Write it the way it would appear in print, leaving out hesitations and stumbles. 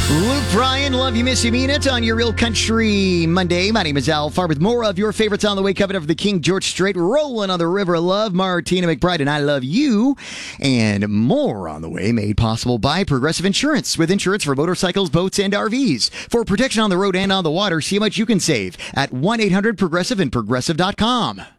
Luke Bryan, love you, miss you, mean it on your Real Country Monday. My name is Al Farr with more of your favorites on the way. Coming up for the King George Strait, rolling on the River of Love, Martina McBride and I Love You, and more on the way, made possible by Progressive Insurance. With insurance for motorcycles, boats, and RVs. For protection on the road and on the water, see how much you can save at 1-800-PROGRESSIVE and Progressive.com.